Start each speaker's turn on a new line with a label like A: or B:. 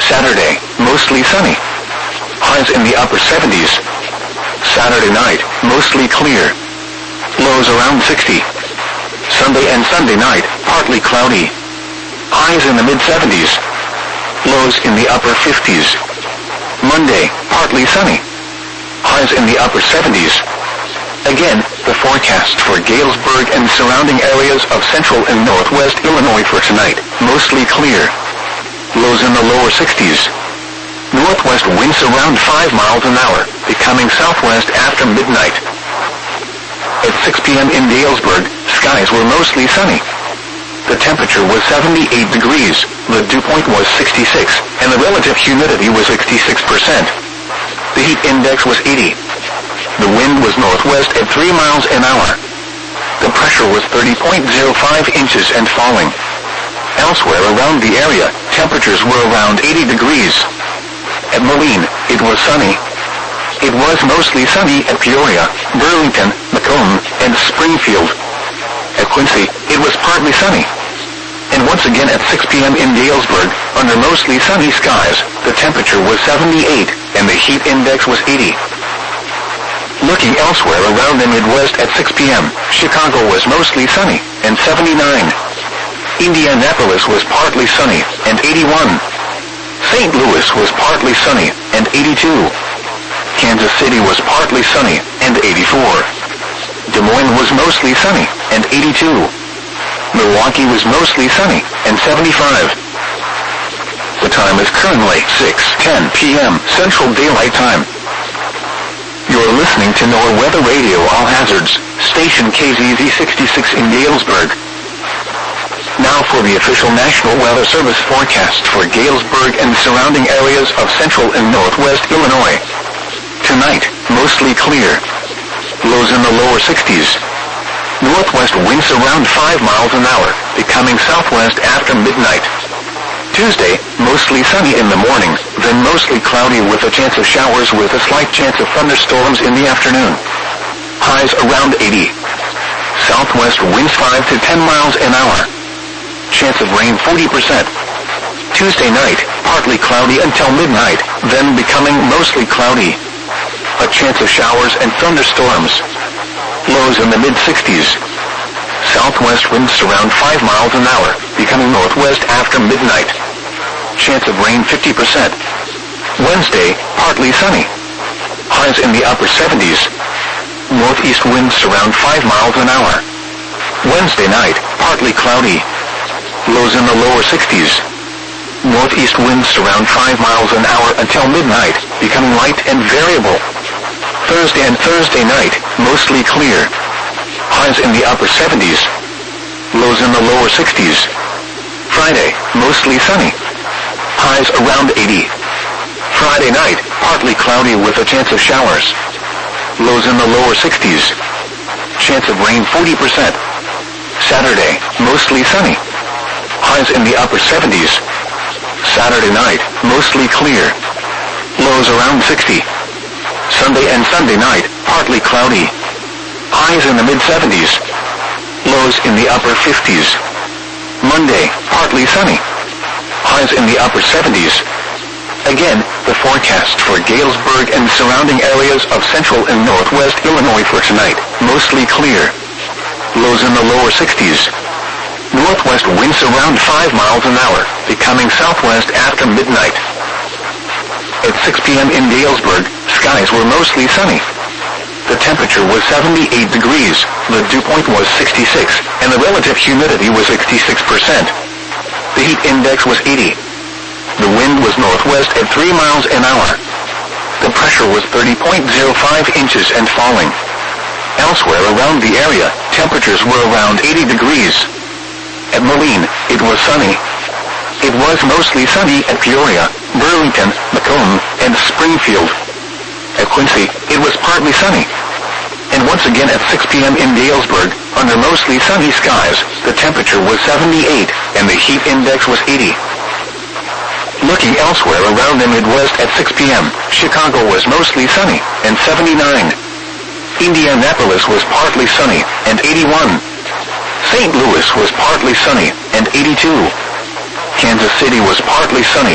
A: Saturday, mostly sunny. Highs in the upper 70s. Saturday night, mostly clear. Lows around 60. Sunday and Sunday night, partly cloudy. Highs in the mid-70s. Lows in the upper 50s. Monday, partly sunny. Highs in the upper 70s. Again, the forecast for Galesburg and surrounding areas of central and northwest Illinois for tonight, mostly clear. Lows in the lower 60s. Northwest winds around 5 miles an hour, becoming southwest after midnight. At 6 p.m. in Galesburg, skies were mostly sunny. The temperature was 78 degrees, the dew point was 66, and the relative humidity was 66%. The heat index was 80. The wind was northwest at 3 miles an hour. The pressure was 30.05 inches and falling. Elsewhere around the area, temperatures were around 80 degrees. At Moline, it was sunny. It was mostly sunny at Peoria, Burlington, Macomb, and Springfield. At Quincy, it was partly sunny. And once again at 6 p.m. in Galesburg, under mostly sunny skies, the temperature was 78, and the heat index was 80. Looking elsewhere around the Midwest at 6 p.m., Chicago was mostly sunny, and 79. Indianapolis was partly sunny, and 81. St. Louis was partly sunny, and 82. Kansas City was partly sunny, and 84. Des Moines was mostly sunny, and 82. Milwaukee was mostly sunny, and 75. The time is currently 6:10 p.m. Central Daylight Time. You're listening to NOAA Weather Radio All Hazards, station KZZ 66 in Galesburg. Now for the official National Weather Service forecast for Galesburg and surrounding areas of central and northwest Illinois. Tonight, mostly clear. Lows in the lower 60s. Northwest winds around 5 miles an hour, becoming southwest after midnight. Tuesday, mostly sunny in the morning, then mostly cloudy with a chance of showers with a slight chance of thunderstorms in the afternoon. Highs around 80. Southwest winds 5 to 10 miles an hour. Chance of rain 40%. Tuesday night, partly cloudy until midnight, then becoming mostly cloudy. A chance of showers and thunderstorms. Lows in the mid-60s. Southwest winds around 5 miles an hour, becoming northwest after midnight. Chance of rain 50%. Wednesday, partly sunny. Highs in the upper 70s. Northeast winds around 5 miles an hour. Wednesday night, partly cloudy. Lows in the lower 60s. Northeast winds around 5 miles an hour until midnight, becoming light and variable. Thursday and Thursday night, mostly clear. Highs in the upper 70s. Lows in the lower 60s. Friday, mostly sunny. Highs around 80. Friday night, partly cloudy with a chance of showers. Lows in the lower 60s. Chance of rain 40%. Saturday, mostly sunny. Highs in the upper 70s. Saturday night, mostly clear. Lows around 60. Sunday and Sunday night, partly cloudy. Highs in the mid-70s. Lows in the upper 50s. Monday, partly sunny. Highs in the upper 70s. Again, the forecast for Galesburg and surrounding areas of central and northwest Illinois for tonight, mostly clear. Lows in the lower 60s. Northwest winds around 5 miles an hour, becoming southwest after midnight. At 6 p.m. in Galesburg, skies were mostly sunny. The temperature was 78 degrees, the dew point was 66, and the relative humidity was 66%. The heat index was 80. The wind was northwest at 3 miles an hour. The pressure was 30.05 inches and falling. Elsewhere around the area, temperatures were around 80 degrees. At Moline, it was sunny. It was mostly sunny at Peoria, Burlington, Macomb, and Springfield. At Quincy, it was partly sunny. And once again at 6 p.m. in Galesburg, under mostly sunny skies, the temperature was 78, and the heat index was 80. Looking elsewhere around the Midwest at 6 p.m., Chicago was mostly sunny, and 79. Indianapolis was partly sunny, and 81. St. Louis was partly sunny, and 82. Kansas City was partly sunny,